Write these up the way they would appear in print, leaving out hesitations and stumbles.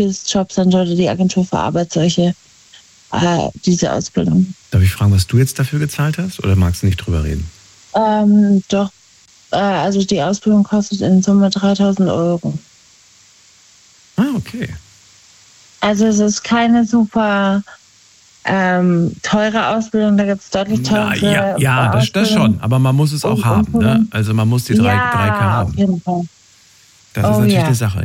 das Jobcenter oder die Agentur für Arbeit diese Ausbildung. Darf ich fragen, was du jetzt dafür gezahlt hast oder magst du nicht drüber reden? Doch, also die Ausbildung kostet in Summe 3.000 Euro. Ah, okay. Also es ist keine super teure Ausbildung, da gibt es deutlich teure das schon, aber man muss es auch haben, ne? Also man muss die 3K haben. Auf jeden Fall. Das ist natürlich eine Sache.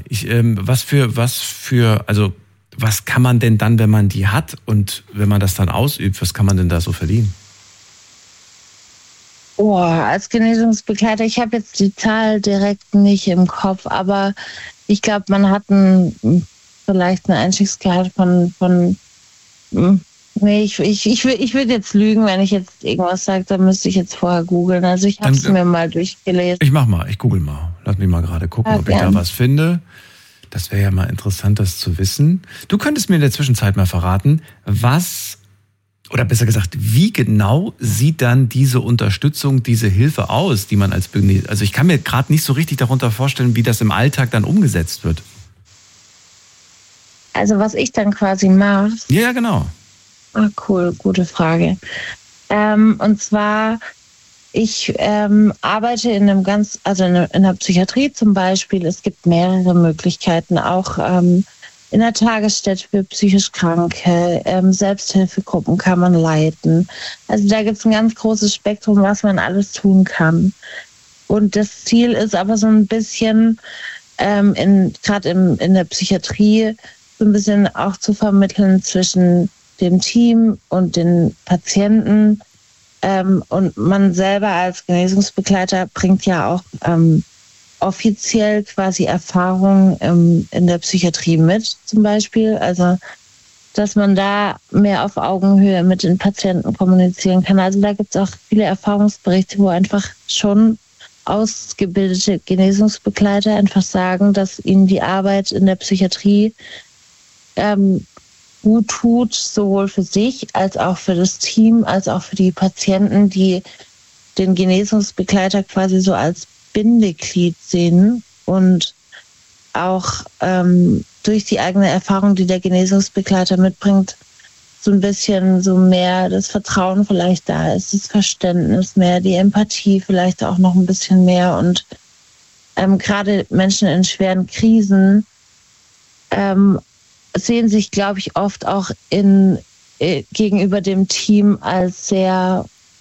Was kann man denn dann, wenn man die hat und wenn man das dann ausübt, was kann man denn da so verdienen? Als Genesungsbegleiter, ich habe jetzt die Zahl direkt nicht im Kopf, aber ich glaube, man hat vielleicht ein Einstiegsgehalt von ich würde jetzt lügen, wenn ich jetzt irgendwas sage, dann müsste ich jetzt vorher googeln. Also ich habe es mir mal durchgelesen. Ich google mal. Lass mich mal gerade gucken, ob ich da was finde. Das wäre ja mal interessant, das zu wissen. Du könntest mir in der Zwischenzeit mal verraten, wie genau sieht dann diese Unterstützung, diese Hilfe aus, die man also ich kann mir gerade nicht so richtig darunter vorstellen, wie das im Alltag dann umgesetzt wird. Also was ich dann quasi mache. Ja, genau. Ah, cool, gute Frage. Und zwar, ich arbeite in der Psychiatrie zum Beispiel. Es gibt mehrere Möglichkeiten, auch in der Tagesstätte für psychisch Kranke, Selbsthilfegruppen kann man leiten. Also da gibt es ein ganz großes Spektrum, was man alles tun kann. Und das Ziel ist aber so ein bisschen, gerade in der Psychiatrie, so ein bisschen auch zu vermitteln zwischen dem Team und den Patienten. Und man selber als Genesungsbegleiter bringt ja auch offiziell quasi Erfahrung in der Psychiatrie mit, zum Beispiel. Also, dass man da mehr auf Augenhöhe mit den Patienten kommunizieren kann. Also da gibt es auch viele Erfahrungsberichte, wo einfach schon ausgebildete Genesungsbegleiter einfach sagen, dass ihnen die Arbeit in der Psychiatrie gut tut, sowohl für sich als auch für das Team, als auch für die Patienten, die den Genesungsbegleiter quasi so als Bindeglied sehen und auch durch die eigene Erfahrung, die der Genesungsbegleiter mitbringt, so ein bisschen so mehr das Vertrauen vielleicht da ist, das Verständnis mehr, die Empathie vielleicht auch noch ein bisschen mehr und gerade Menschen in schweren Krisen sehen sich, glaube ich, oft auch gegenüber dem Team als sehr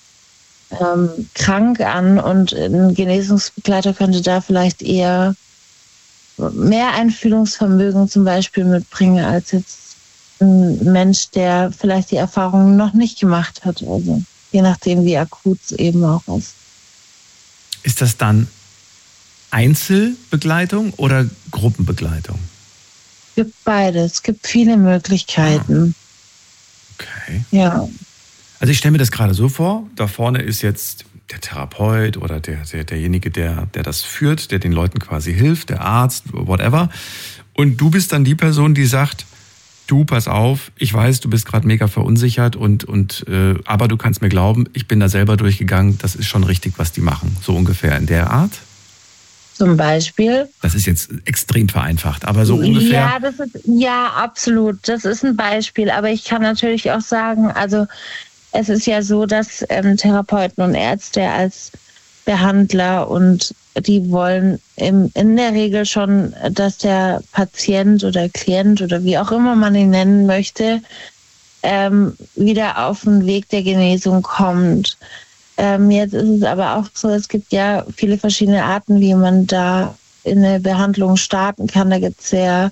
krank an und ein Genesungsbegleiter könnte da vielleicht eher mehr Einfühlungsvermögen zum Beispiel mitbringen als jetzt ein Mensch, der vielleicht die Erfahrungen noch nicht gemacht hat. Also je nachdem, wie akut es eben auch ist. Ist das dann Einzelbegleitung oder Gruppenbegleitung? Es gibt beides. Es gibt viele Möglichkeiten. Okay. Ja. Also ich stelle mir das gerade so vor, da vorne ist jetzt der Therapeut oder derjenige, der das führt, der den Leuten quasi hilft, der Arzt, whatever. Und du bist dann die Person, die sagt, du, pass auf, ich weiß, du bist gerade mega verunsichert aber du kannst mir glauben, ich bin da selber durchgegangen, das ist schon richtig, was die machen. So ungefähr in der Art. Zum Beispiel? Das ist jetzt extrem vereinfacht, aber so ungefähr. Ja, absolut. Das ist ein Beispiel. Aber ich kann natürlich auch sagen, also es ist ja so, dass Therapeuten und Ärzte als Behandler und die wollen in der Regel schon, dass der Patient oder Klient oder wie auch immer man ihn nennen möchte, wieder auf den Weg der Genesung kommt. Jetzt ist es aber auch so, es gibt ja viele verschiedene Arten, wie man da in eine Behandlung starten kann. Da gibt es sehr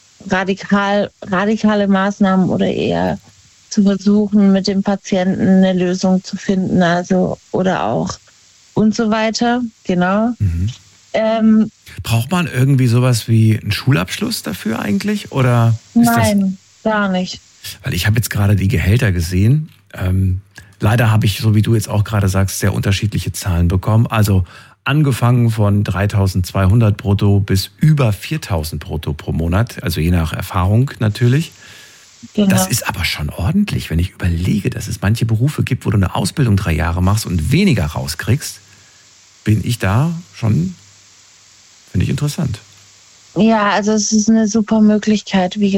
radikale Maßnahmen oder eher zu versuchen, mit dem Patienten eine Lösung zu finden, also oder auch und so weiter, genau. Mhm. Braucht man irgendwie sowas wie einen Schulabschluss dafür eigentlich? Oder nein, gar nicht. Weil ich habe jetzt gerade die Gehälter gesehen. Leider habe ich, so wie du jetzt auch gerade sagst, sehr unterschiedliche Zahlen bekommen. Also angefangen von 3.200 brutto bis über 4.000 brutto pro Monat. Also je nach Erfahrung natürlich. Genau. Das ist aber schon ordentlich, wenn ich überlege, dass es manche Berufe gibt, wo du eine Ausbildung 3 Jahre machst und weniger rauskriegst. Bin ich da schon, finde ich interessant. Ja, also es ist eine super Möglichkeit. Wie